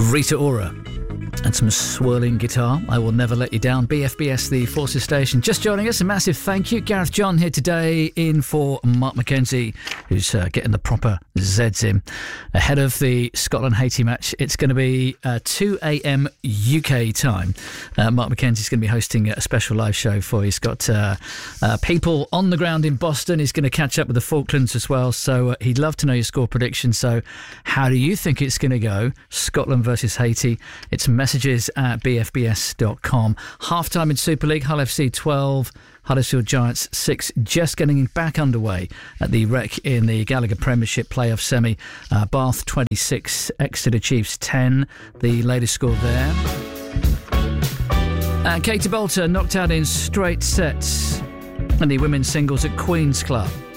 Rita Ora. And some swirling guitar. I Will Never Let You Down. BFBS, the Forces Station. Just joining us, a massive thank you. Gareth John here today, in for Mark McKenzie, who's getting the proper Zeds in. Ahead of the Scotland-Haiti match, it's going to be 2 a.m. UK time. Mark McKenzie's going to be hosting a special live show for you. He's got people on the ground in Boston. He's going to catch up with the Falklands as well. So he'd love to know your score prediction. So how do you think it's going to go? Scotland versus Haiti. It's messages at bfbs.com. Half-time in Super League, Hull FC 12, Huddersfield Giants 6, just getting back underway at the Rec in the Gallagher Premiership playoff semi. Bath 26, Exeter Chiefs 10, the latest score there. Katie Bolter knocked out in straight sets in the women's singles at Queen's Club.